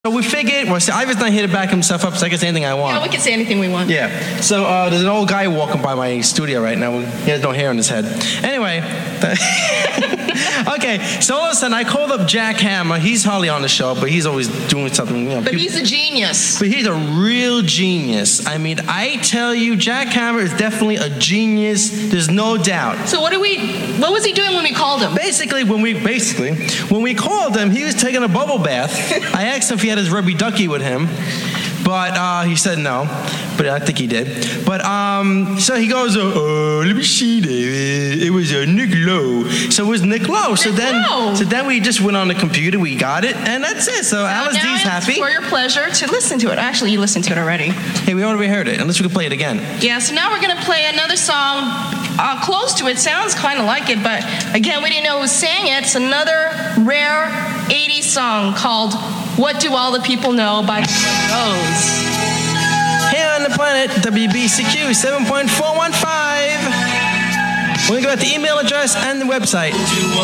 So we figured, well, see, Ivan's not here to back himself up, so I can say anything I want. Yeah, we can say anything we want. Yeah. So there's an old guy walking by my studio right now. He has no hair on his head. Anyway. Okay, so all of a sudden I called up Jack Hammer. He's hardly on the show, but he's always doing something. But he's a genius. But he's a real genius. I mean, I tell you, Jack Hammer is definitely a genius. There's no doubt. So what was he doing when we called him? Basically, when we called him, he was taking a bubble bath. I asked him if he had his rubby ducky with him, but he said no. But I think he did. But so he goes, let me see there. It was Nick Lowe. So it was Nick Lowe. So then we just went on the computer, we got it, and that's it. So Alice D's happy. It's for your pleasure to listen to it. Actually, you listened to it already. Hey, we already heard it. Unless we can play it again. Yeah. So now we're gonna play another song. Close to it. Sounds kind of like it, but again, we didn't know who sang it. It's another rare 80s song called "What Do All the People Know" by Rose. Here on the planet, WBCQ 7.415. We're going to go at the email address and the website.